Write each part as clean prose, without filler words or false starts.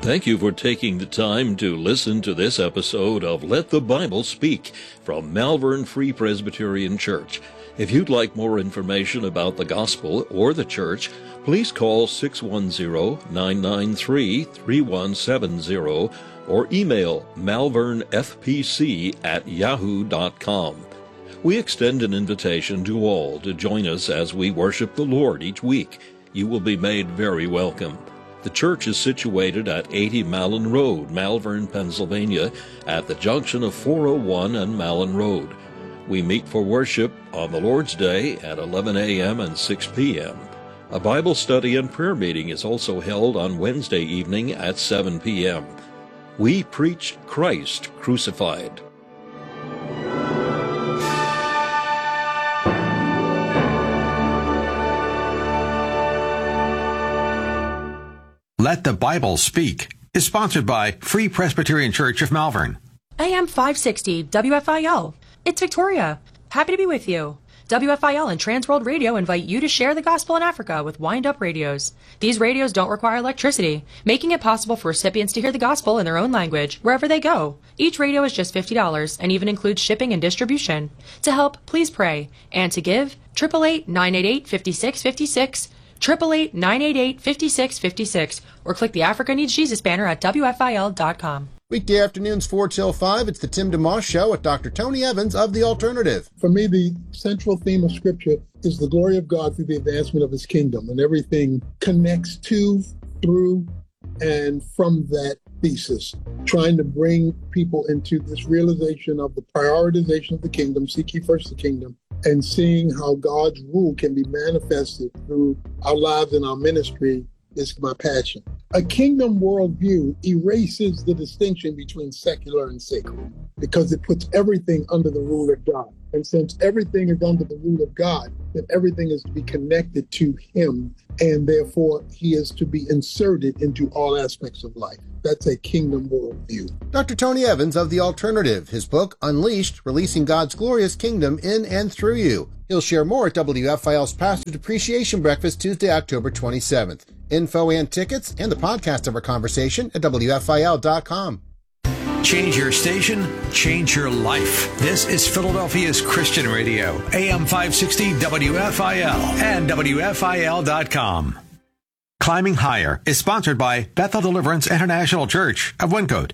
Thank you for taking the time to listen to this episode of Let the Bible Speak from Malvern Free Presbyterian Church. If you'd like more information about the gospel or the church, please call 610-993-3170 or email malvernfpc@yahoo.com. We extend an invitation to all to join us as we worship the Lord each week. You will be made very welcome. The church is situated at 80 Mallon Road, Malvern, Pennsylvania, at the junction of 401 and Mallon Road. We meet for worship on the Lord's Day at 11 a.m. and 6 p.m. A Bible study and prayer meeting is also held on Wednesday evening at 7 p.m. We preach Christ crucified. Let the Bible Speak is sponsored by Free Presbyterian Church of Malvern. AM 560 WFIL. It's Victoria. Happy to be with you. WFIL and Transworld Radio invite you to share the gospel in Africa with wind-up radios. These radios don't require electricity, making it possible for recipients to hear the gospel in their own language wherever they go. Each radio is just $50 and even includes shipping and distribution. To help, please pray. And to give, 888-988-5656, 888-988-5656, or click the Africa Needs Jesus banner at WFIL.com. Weekday afternoons 4 till 5, it's the Tim DeMoss Show with Dr. Tony Evans of The Alternative. For me, the central theme of Scripture is the glory of God through the advancement of His kingdom, and everything connects to, through, and from that thesis, trying to bring people into this realization of the prioritization of the kingdom, seek ye first the kingdom, and seeing how God's rule can be manifested through our lives and our ministry is my passion. A kingdom worldview erases the distinction between secular and sacred because it puts everything under the rule of God. And since everything is under the rule of God, then everything is to be connected to Him, and therefore He is to be inserted into all aspects of life. That's a kingdom worldview. Dr. Tony Evans of The Alternative, his book, Unleashed, Releasing God's Glorious Kingdom in and Through You. He'll share more at WFIL's Pastor's Appreciation Breakfast Tuesday, October 27th. Info and tickets and the podcast of our conversation at WFIL.com. Change your station, change your life. This is Philadelphia's Christian Radio, AM 560 WFIL and WFIL.com. Climbing Higher is sponsored by Bethel Deliverance International Church of Wyncote.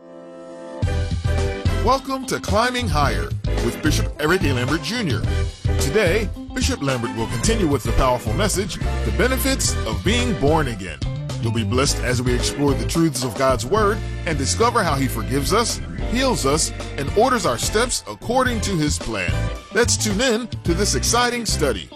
Welcome to Climbing Higher with Bishop Eric A. Lambert Jr. Today, Bishop Lambert will continue with the powerful message, The Benefits of Being Born Again. You'll be blessed as we explore the truths of God's Word and discover how He forgives us, heals us, and orders our steps according to His plan. Let's tune in to this exciting study.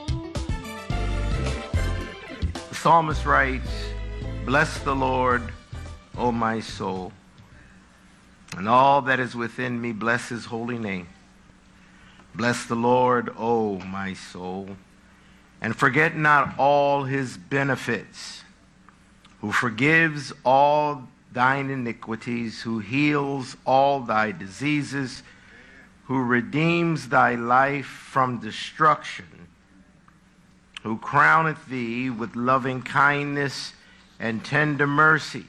The psalmist writes, "Bless the Lord, O my soul, and all that is within me, bless His holy name. Bless the Lord, O my soul, and forget not all His benefits, who forgives all thine iniquities, who heals all thy diseases, who redeems thy life from destruction, who crowneth thee with loving kindness and tender mercies,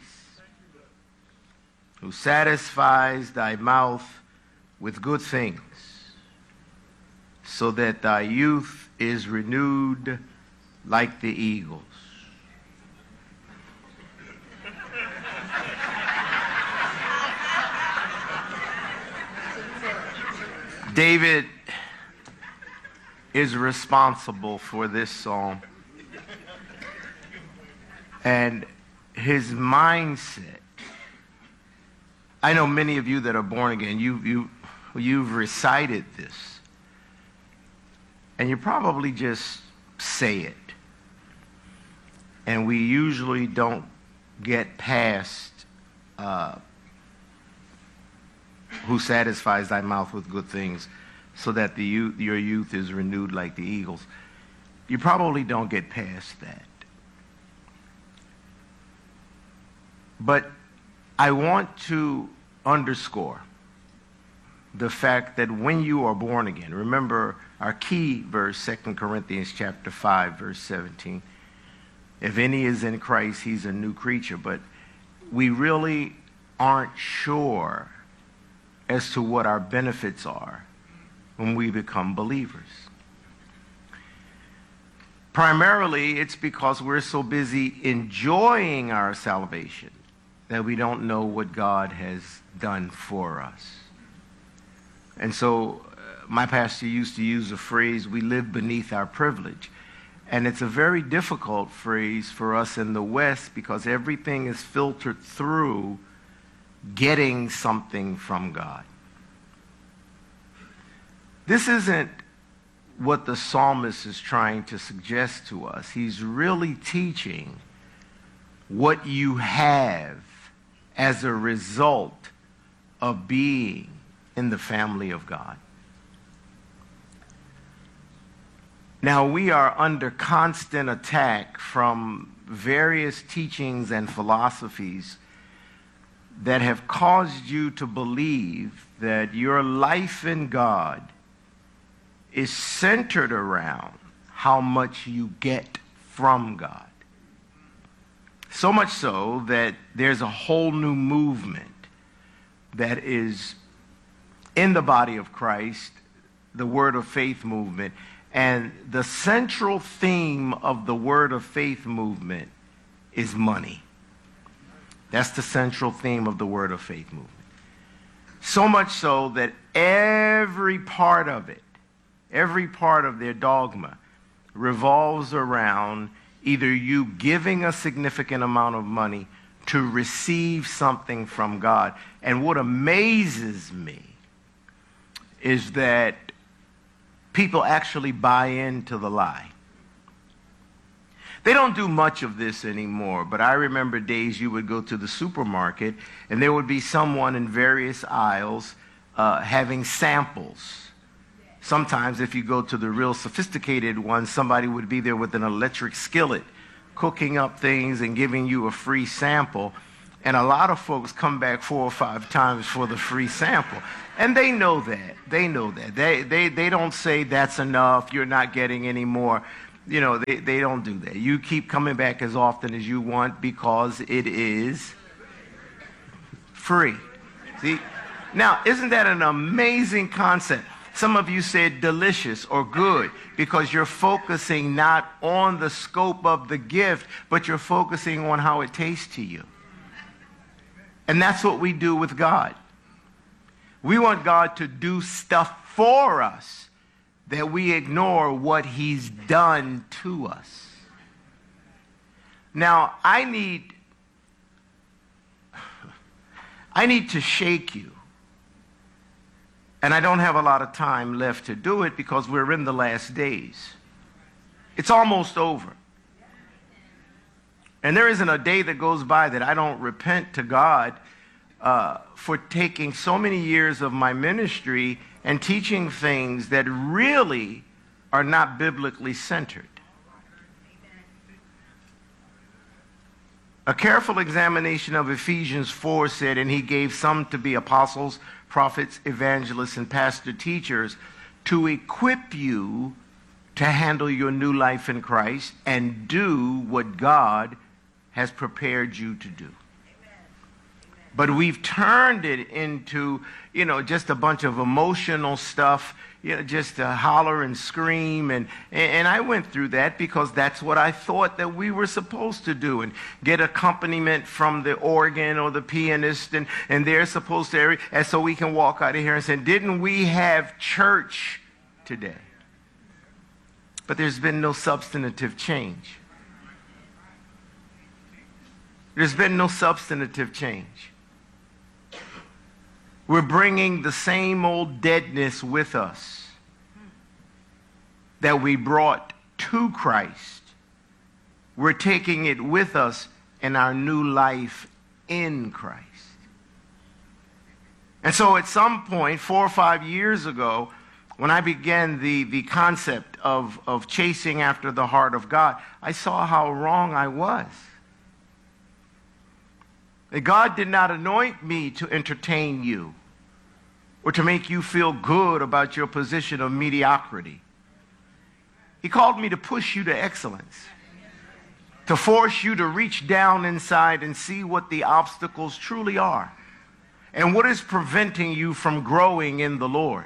who satisfies thy mouth with good things, so that thy youth is renewed like the eagles." David is responsible for this psalm. And his mindset, I know many of you that are born again, you've recited this. And you probably just say it. And we usually don't get past who satisfies thy mouth with good things, so that your youth is renewed like the eagles. You probably don't get past that. But I want to underscore the fact that when you are born again, remember our key verse, 2 Corinthians chapter 5, verse 17. If any is in Christ, he's a new creature. But we really aren't sure as to what our benefits are when we become believers. Primarily, it's because we're so busy enjoying our salvation that we don't know what God has done for us. And so my pastor used to use the phrase, we live beneath our privilege. And it's a very difficult phrase for us in the West because everything is filtered through getting something from God. This isn't what the psalmist is trying to suggest to us. He's really teaching what you have as a result of being in the family of God. Now, we are under constant attack from various teachings and philosophies that have caused you to believe that your life in God is centered around how much you get from God. So much so that there's a whole new movement that is in the body of Christ, the Word of Faith movement. And the central theme of the Word of Faith movement is money. That's the central theme of the Word of Faith movement. So much so that every part of it, every part of their dogma revolves around either you giving a significant amount of money to receive something from God. And what amazes me is that people actually buy into the lie. They don't do much of this anymore, but I remember days you would go to the supermarket and there would be someone in various aisles having samples. Sometimes if you go to the real sophisticated ones, somebody would be there with an electric skillet cooking up things and giving you a free sample. And a lot of folks come back 4 or 5 times for the free sample. And they know that. They know that. They don't say that's enough, you're not getting any more. You know, they don't do that. You keep coming back as often as you want because it is free. See? Now, isn't that an amazing concept? Some of you said delicious or good because you're focusing not on the scope of the gift, but you're focusing on how it tastes to you. And that's what we do with God. We want God to do stuff for us that we ignore what he's done to us. Now, I need to shake you. And I don't have a lot of time left to do it because we're in the last days. It's almost over. And there isn't a day that goes by that I don't repent to God for taking so many years of my ministry and teaching things that really are not biblically centered. A careful examination of Ephesians 4 said, and he gave some to be apostles, prophets, evangelists, and pastor teachers to equip you to handle your new life in Christ and do what God has prepared you to do. But we've turned it into, just a bunch of emotional stuff, just to holler and scream. And I went through that because that's what I thought that we were supposed to do, and get accompaniment from the organ or the pianist, and they're supposed to, and so we can walk out of here and say, didn't we have church today? But there's been no substantive change. There's been no substantive change. We're bringing the same old deadness with us that we brought to Christ. We're taking it with us in our new life in Christ. And so at some point, 4 or 5 years ago, when I began the concept of chasing after the heart of God, I saw how wrong I was. That God did not anoint me to entertain you or to make you feel good about your position of mediocrity. He called me to push you to excellence, to force you to reach down inside and see what the obstacles truly are and what is preventing you from growing in the Lord.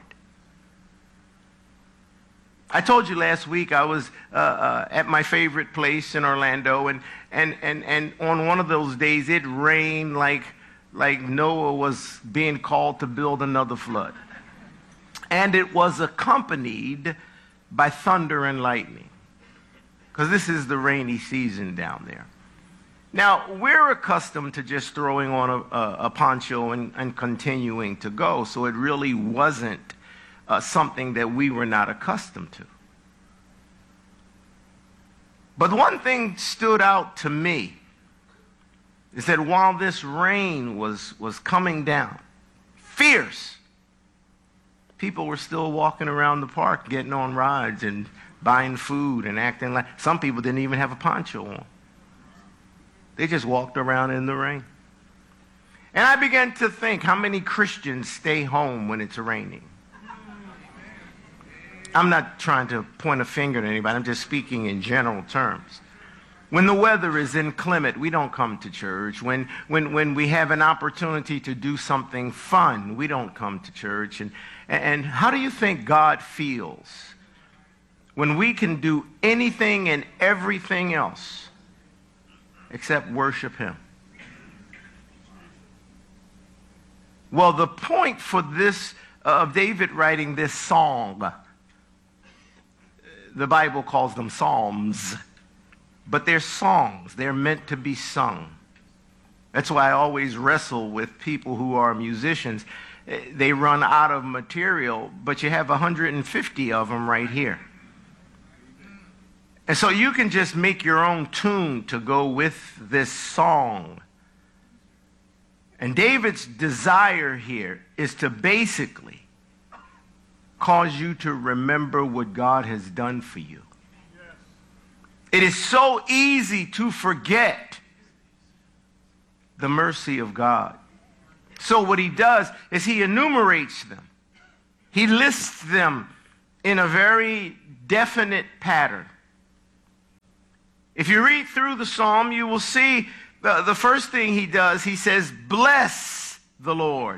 I told you last week I was at my favorite place in Orlando, and on one of those days it rained like Noah was being called to build another flood. And it was accompanied by thunder and lightning, because this is the rainy season down there. Now, we're accustomed to just throwing on a poncho and continuing to go, so it really wasn't something that we were not accustomed to. But one thing stood out to me is that while this rain was coming down, fierce, people were still walking around the park, getting on rides and buying food and acting like, some people didn't even have a poncho on. They just walked around in the rain. And I began to think, how many Christians stay home when it's raining? I'm not trying to point a finger at anybody. I'm just speaking in general terms. When the weather is inclement, we don't come to church. When we have an opportunity to do something fun, we don't come to church. And how do you think God feels when we can do anything and everything else except worship Him? Well, the point for this, of David writing this song, the Bible calls them psalms, but they're songs. They're meant to be sung. That's why I always wrestle with people who are musicians. They run out of material, but you have 150 of them right here. And so you can just make your own tune to go with this song. And David's desire here is to basically cause you to remember what God has done for you. It is so easy to forget the mercy of God. So what he does is he enumerates them. He lists them in a very definite pattern. If you read through the psalm, you will see the first thing he does, he says, bless the Lord.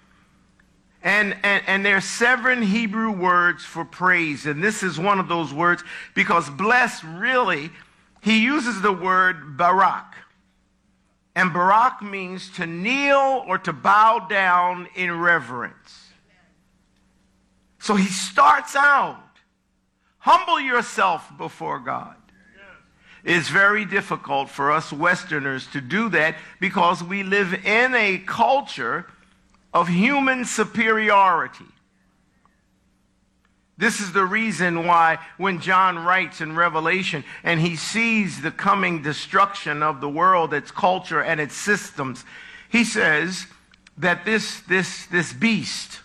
And there are 7 Hebrew words for praise, and this is one of those words, because bless, really, he uses the word barak. And barak means to kneel or to bow down in reverence. So he starts out, humble yourself before God. It's very difficult for us Westerners to do that because we live in a culture of human superiority. This is the reason why when John writes in Revelation and he sees the coming destruction of the world, its culture and its systems, he says that this beast,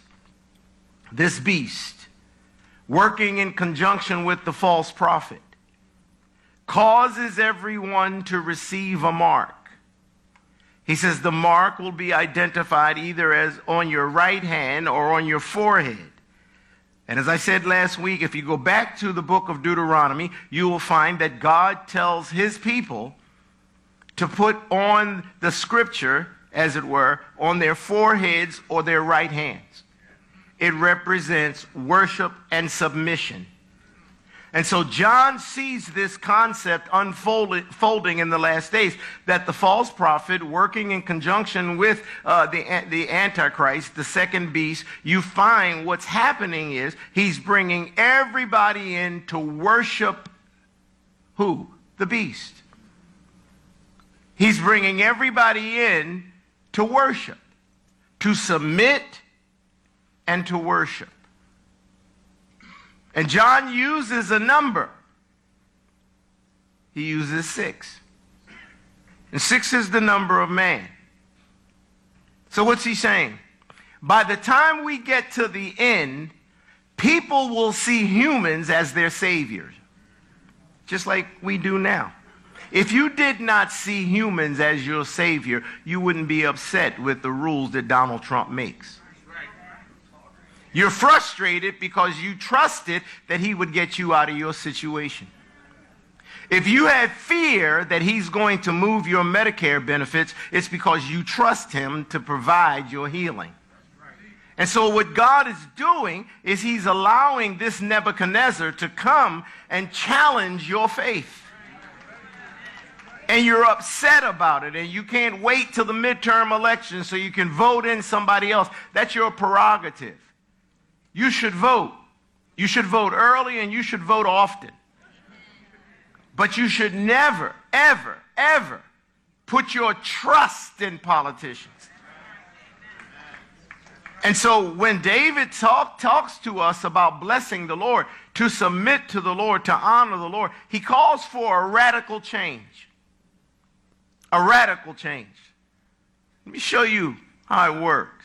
working in conjunction with the false prophet, causes everyone to receive a mark. He says the mark will be identified either as on your right hand or on your forehead. And as I said last week, if you go back to the book of Deuteronomy, you will find that God tells his people to put on the scripture, as it were, on their foreheads or their right hands. It represents worship and submission. And so John sees this concept unfolding in the last days, that the false prophet, working in conjunction with the Antichrist, the second beast, you find what's happening is he's bringing everybody in to worship who? The beast. He's bringing everybody in to worship, to submit, and to worship. And John uses a number. He uses 6. And 6 is the number of man. So what's he saying? By the time we get to the end, people will see humans as their saviors, just like we do now. If you did not see humans as your savior, you wouldn't be upset with the rules that Donald Trump makes. You're frustrated because you trusted that he would get you out of your situation. If you have fear that he's going to move your Medicare benefits, it's because you trust him to provide your healing. And so what God is doing is he's allowing this Nebuchadnezzar to come and challenge your faith. And you're upset about it, and you can't wait till the midterm election so you can vote in somebody else. That's your prerogative. You should vote. You should vote early, and you should vote often. But you should never, ever, ever put your trust in politicians. And so when David talks to us about blessing the Lord, to submit to the Lord, to honor the Lord, he calls for a radical change. A radical change. Let me show you how it works.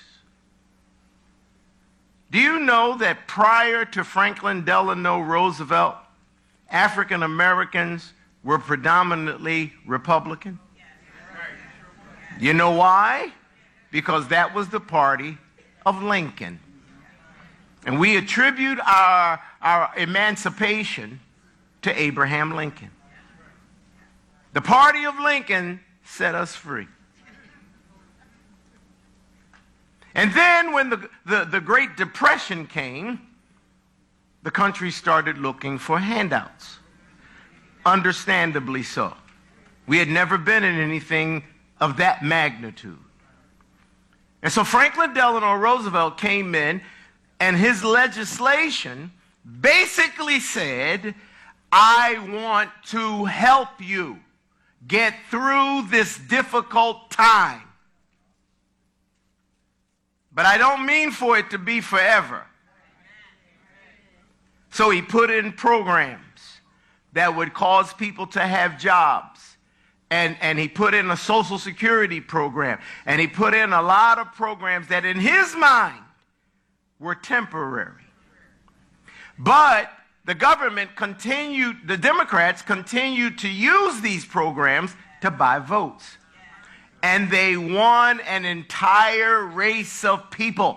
Do you know that prior to Franklin Delano Roosevelt, African Americans were predominantly Republican? You know why? Because that was the party of Lincoln. And we attribute our emancipation to Abraham Lincoln. The party of Lincoln set us free. And then when the Great Depression came, the country started looking for handouts. Understandably so. We had never been in anything of that magnitude. And so Franklin Delano Roosevelt came in, and his legislation basically said, I want to help you get through this difficult time. But I don't mean for it to be forever. So he put in programs that would cause people to have jobs. And he put in a Social Security program. And he put in a lot of programs that in his mind were temporary. But the government continued, the Democrats continued to use these programs to buy votes. And they won an entire race of people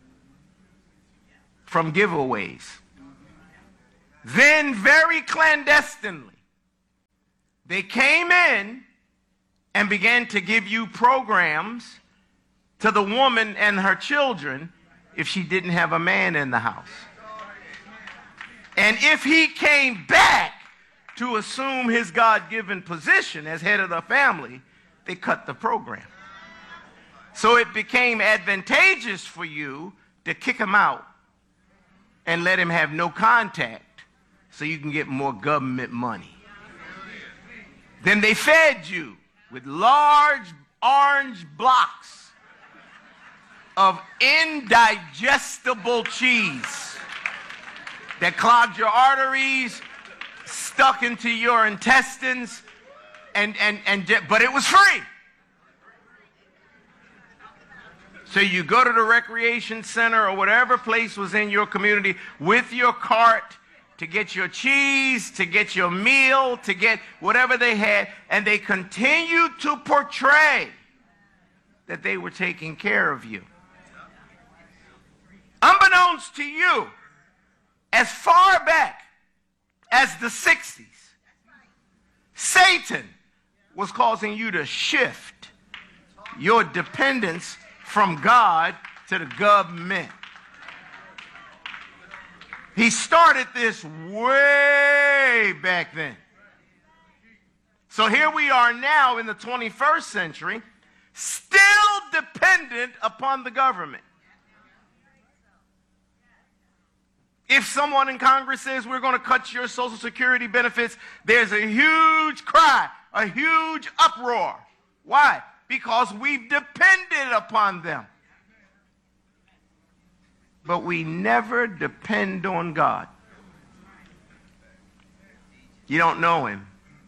from giveaways. Then, very clandestinely, they came in and began to give you programs to the woman and her children if she didn't have a man in the house. And if he came back to assume his God-given position as head of the family, they cut the program. So it became advantageous for you to kick him out and let him have no contact so you can get more government money. Then they fed you with large orange blocks of indigestible cheese that clogged your arteries, stuck into your intestines, but it was free. So you go to the recreation center or whatever place was in your community with your cart to get your cheese, to get your meal, to get whatever they had, and they continued to portray that they were taking care of you. Unbeknownst to you, as far back as the 60s, Satan was causing you to shift your dependence from God to the government. He started this way back then. So here we are now in the 21st century, still dependent upon the government. If someone in Congress says we're going to cut your Social Security benefits, there's a huge cry, a huge uproar. Why? Because we've depended upon them. But we never depend on God. You don't know him.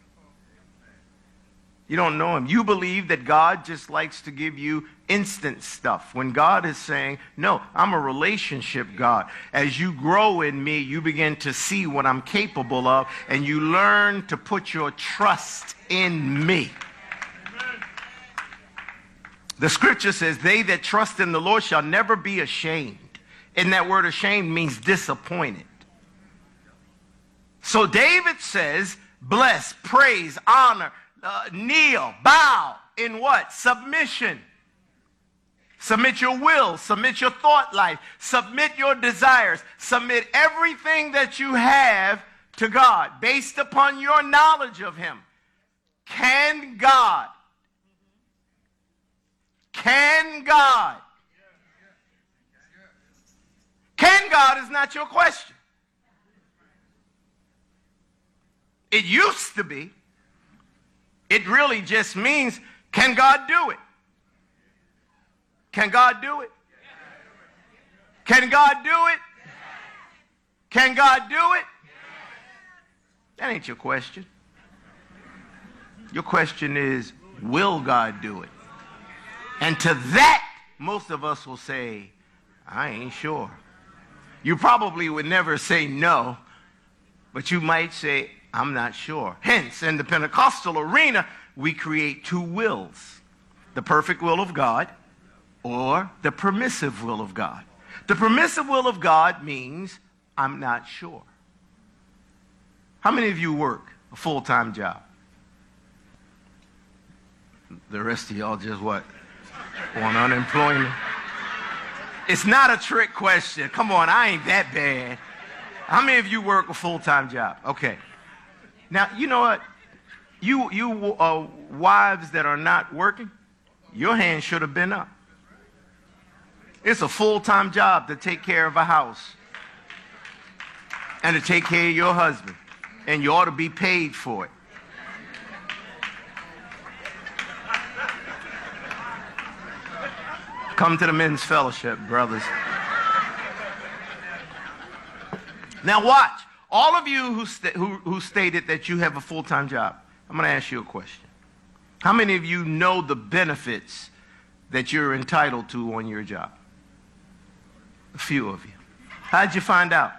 You don't know him. You believe that God just likes to give you instant stuff, when God is saying, no, I'm a relationship God. As you grow in me, you begin to see what I'm capable of, and you learn to put your trust in me. The scripture says, they that trust in the Lord shall never be ashamed. And that word ashamed means disappointed. So David says, bless, praise, honor, kneel, bow in what? Submission. Submit your will, submit your thought life, submit your desires, submit everything that you have to God based upon your knowledge of him. Can God is not your question. It used to be. It really just means, can God do it? Can God do it? Can God do it? Can God do it? That ain't your question. Your question is, will God do it? And to that, most of us will say, I ain't sure. You probably would never say no, but you might say, I'm not sure. Hence, in the Pentecostal arena, we create two wills. The perfect will of God or the permissive will of God. The permissive will of God means I'm not sure. How many of you work a full-time job? The rest of y'all just what? On unemployment? It's not a trick question. Come on, I ain't that bad. How many of you work a full-time job? Okay. Now, you know what? You wives that are not working, your hand should have been up. It's a full-time job to take care of a house and to take care of your husband, and you ought to be paid for it. Come to the men's fellowship, brothers. Now watch. All of you who stated that you have a full-time job, I'm going to ask you a question. How many of you know the benefits that you're entitled to on your job? A few of you. How'd you find out?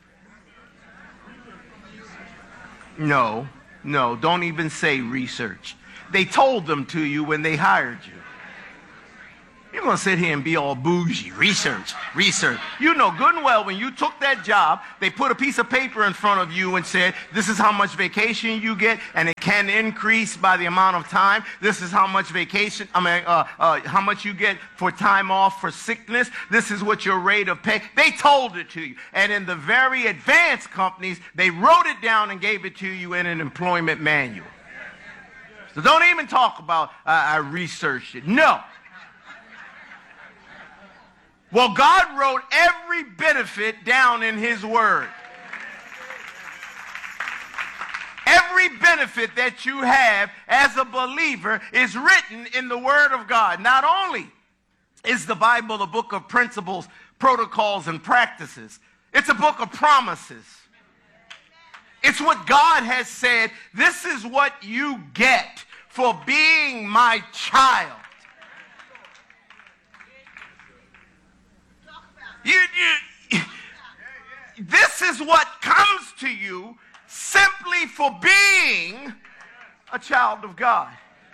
No, don't even say research. They told them to you when they hired you. You're going to sit here and be all bougie. Research. You know good and well when you took that job, they put a piece of paper in front of you and said, this is how much vacation you get, and it can increase by the amount of time. This is how much how much you get for time off for sickness. This is what your rate of pay. They told it to you. And in the very advanced companies, they wrote it down and gave it to you in an employment manual. So don't even talk about, I researched it. No. Well, God wrote every benefit down in his word. Every benefit that you have as a believer is written in the word of God. Not only is the Bible a book of principles, protocols, and practices, it's a book of promises. It's what God has said, this is what you get for being my child. This is what comes to you simply for being a child of God.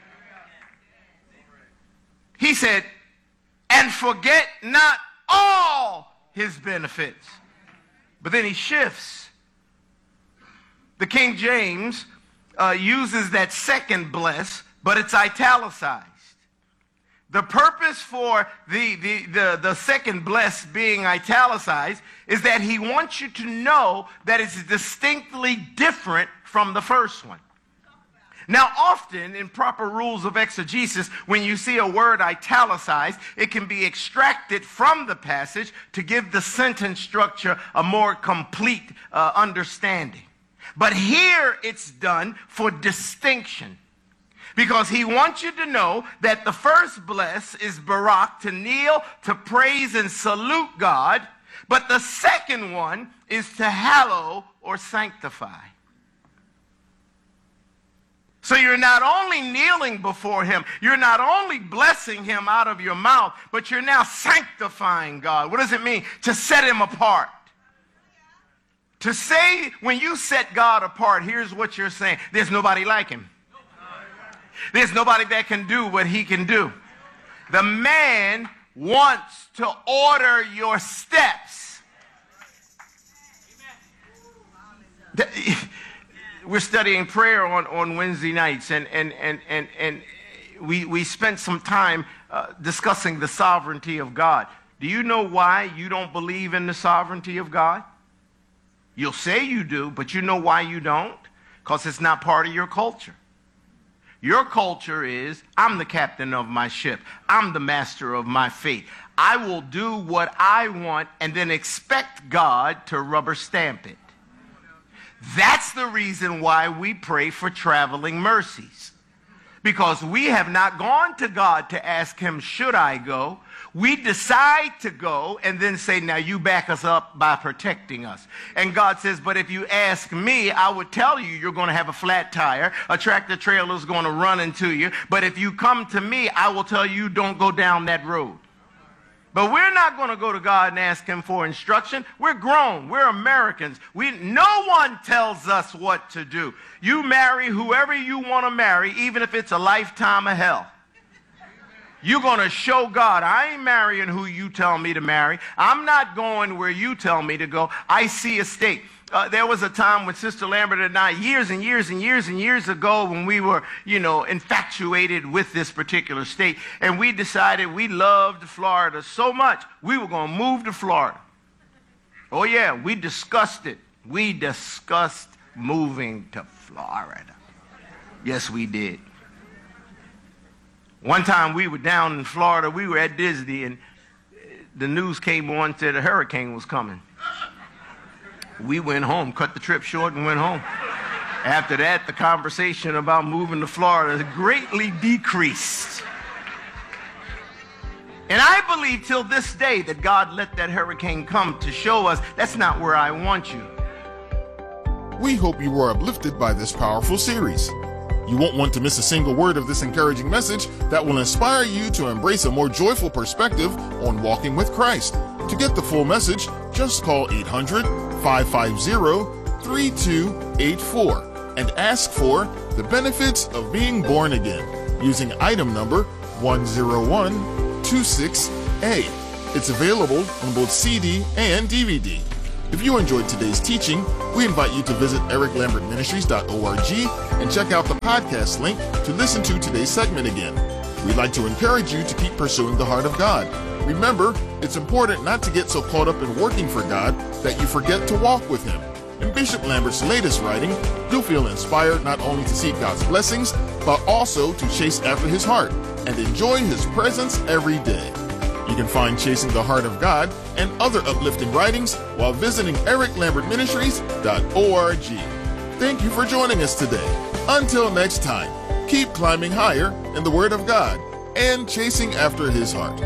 He said, and forget not all his benefits. But then he shifts. The King James uses that second bless, but it's italicized. The purpose for the second bless being italicized is that he wants you to know that it's distinctly different from the first one. Now, often in proper rules of exegesis, when you see a word italicized, it can be extracted from the passage to give the sentence structure a more complete understanding. But here it's done for distinction. Because he wants you to know that the first bless is barak, to kneel, to praise and salute God. But the second one is to hallow or sanctify. So you're not only kneeling before him, you're not only blessing him out of your mouth, but you're now sanctifying God. What does it mean? To set him apart. To say, when you set God apart, here's what you're saying. There's nobody like him. There's nobody that can do what he can do. The man wants to order your steps. we're studying prayer on Wednesday nights, and we spent some time discussing the sovereignty of God. Do you know why you don't believe in the sovereignty of God? You'll say you do, but you know why you don't? Because it's not part of your culture. Your culture is, I'm the captain of my ship. I'm the master of my fate. I will do what I want and then expect God to rubber stamp it. That's the reason why we pray for traveling mercies. Because we have not gone to God to ask him, should I go? We decide to go and then say, now you back us up by protecting us. And God says, but if you ask me, I would tell you you're going to have a flat tire. A tractor trailer is going to run into you. But if you come to me, I will tell you don't go down that road. But we're not going to go to God and ask him for instruction. We're grown. We're Americans. No one tells us what to do. You marry whoever you want to marry, even if it's a lifetime of hell. You're going to show God, I ain't marrying who you tell me to marry. I'm not going where you tell me to go. I see a state. There was a time when Sister Lambert and I, years and years ago, when we were, infatuated with this particular state, and we decided we loved Florida so much, we were going to move to Florida. Oh, yeah, we discussed it. We discussed moving to Florida. Yes, we did. One time we were down in Florida, we were at Disney, and the news came on, said a hurricane was coming. We went home, cut the trip short and went home. After that, the conversation about moving to Florida greatly decreased. And I believe till this day that God let that hurricane come to show us that's not where I want you. We hope you were uplifted by this powerful series. You won't want to miss a single word of this encouraging message that will inspire you to embrace a more joyful perspective on walking with Christ. To get the full message, just call 800-550-3284 and ask for the benefits of being born again using item number 10126A. It's available on both CD and DVD. If you enjoyed today's teaching, we invite you to visit ericlambertministries.org and check out the podcast link to listen to today's segment again. We'd like to encourage you to keep pursuing the heart of God. Remember, it's important not to get so caught up in working for God that you forget to walk with Him. In Bishop Lambert's latest writing, you'll feel inspired not only to seek God's blessings, but also to chase after His heart and enjoy His presence every day. You can find Chasing the Heart of God and other uplifting writings while visiting ericlambertministries.org. Thank you for joining us today. Until next time, keep climbing higher in the Word of God and chasing after His heart.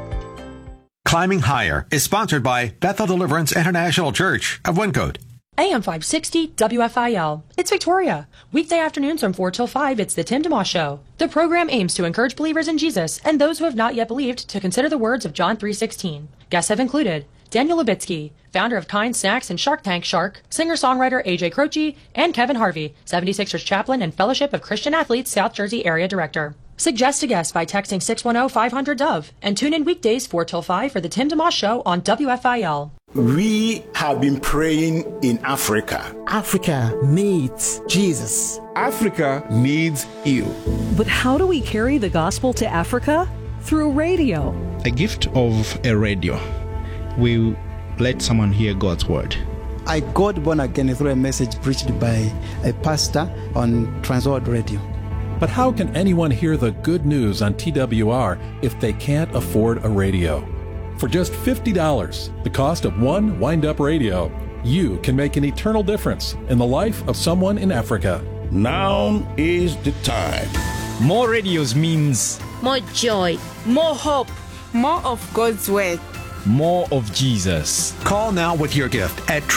Climbing Higher is sponsored by Bethel Deliverance International Church of Wyncote. AM 560 WFIL. It's Victoria. Weekday afternoons from 4 till 5, it's the Tim DeMoss Show. The program aims to encourage believers in Jesus and those who have not yet believed to consider the words of John 3:16. Guests have included Daniel Lubitsky, founder of Kind Snacks and Shark Tank Shark, singer-songwriter AJ Croce, and Kevin Harvey, 76ers chaplain and Fellowship of Christian Athletes South Jersey area director. Suggest a guest by texting 610-500-DOVE and tune in weekdays 4 till 5 for the Tim DeMoss Show on WFIL. We have been praying in Africa. Africa needs Jesus. Africa needs you. But how do we carry the gospel to Africa? Through radio. A gift of a radio will let someone hear God's word. I got born again through a message preached by a pastor on Transworld Radio. But how can anyone hear the good news on TWR if they can't afford a radio? For just $50, the cost of one wind-up radio, you can make an eternal difference in the life of someone in Africa. Now is the time. More radios means more joy, more hope, more of God's word, more of Jesus. Call now with your gift at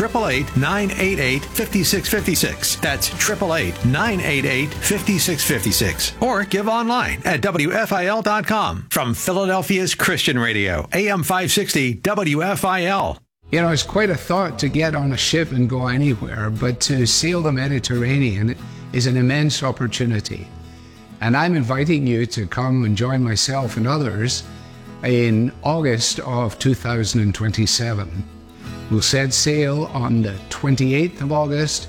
888-988-5656. That's 888-988-5656. Or give online at WFIL.com. From Philadelphia's Christian Radio, AM 560 WFIL. You know, it's quite a thought to get on a ship and go anywhere, but to sail the Mediterranean is an immense opportunity. And I'm inviting you to come and join myself and others in August of 2027. We'll set sail on the 28th of August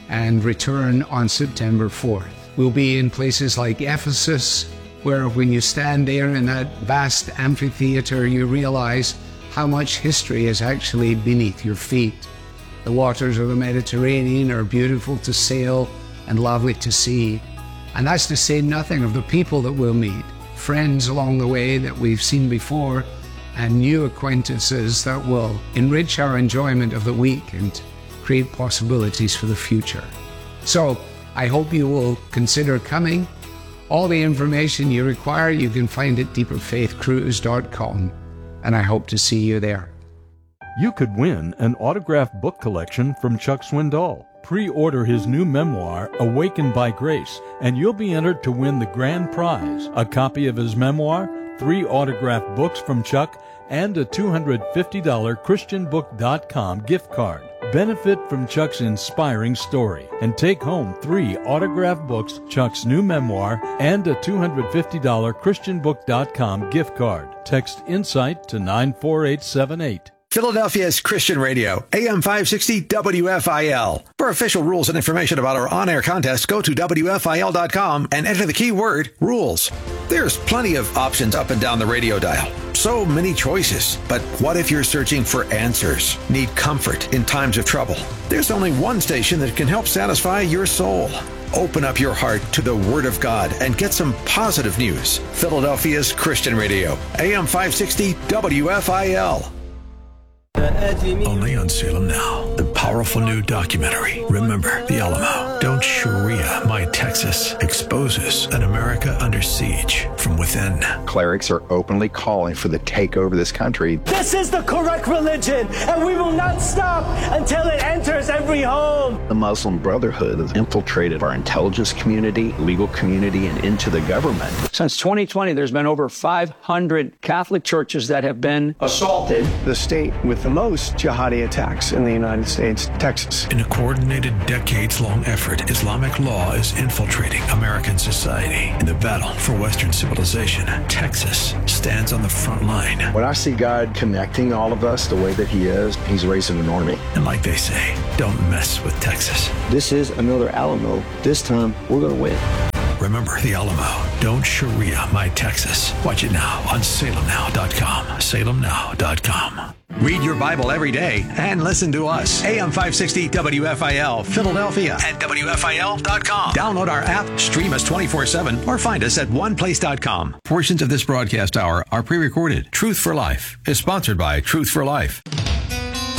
and return on September 4th. We'll be in places like Ephesus, where when you stand there in that vast amphitheater, you realize how much history is actually beneath your feet. The waters of the Mediterranean are beautiful to sail and lovely to see. And that's to say nothing of the people that we'll meet, friends along the way that we've seen before, and new acquaintances that will enrich our enjoyment of the week and create possibilities for the future. So I hope you will consider coming. All the information you require you can find at deeperfaithcruise.com, and I hope to see you there. You could win an autographed book collection from Chuck Swindoll. Pre-order his new memoir, Awakened by Grace, and you'll be entered to win the grand prize, a copy of his memoir, 3 autographed books from Chuck, and a $250 ChristianBook.com gift card. Benefit from Chuck's inspiring story and take home 3 autographed books, Chuck's new memoir, and a $250 ChristianBook.com gift card. Text INSIGHT to 94878. Philadelphia's Christian Radio, AM 560 WFIL. For official rules and information about our on-air contest, go to WFIL.com and enter the keyword rules. There's plenty of options up and down the radio dial. So many choices. But what if you're searching for answers? Need comfort in times of trouble? There's only one station that can help satisfy your soul. Open up your heart to the Word of God and get some positive news. Philadelphia's Christian Radio, AM 560 WFIL. Only on Salem Now, the powerful new documentary, Remember the Alamo. Don't Sharia My Texas, exposes an America under siege from within. Clerics are openly calling for the takeover of this country. This is the correct religion, and we will not stop until it enters every home. The Muslim Brotherhood has infiltrated our intelligence community, legal community, and into the government. Since 2020, there's been over 500 Catholic churches that have been assaulted. The state with the most jihadi attacks in the United States, Texas. In a coordinated, decades-long effort, Islamic law is infiltrating American society. In the battle for Western civilization, Texas stands on the front line. When I see God connecting all of us the way that He is, He's raising an army. And like they say, don't mess with Texas. This is another Alamo. This time, we're going to win. Remember the Alamo. Don't Sharia My Texas. Watch it now on salemnow.com. salemnow.com. Read your Bible every day and listen to us. AM 560 WFIL, Philadelphia at WFIL.com. Download our app, stream us 24/7, or find us at oneplace.com. Portions of this broadcast hour are pre-recorded. Truth for Life is sponsored by Truth for Life.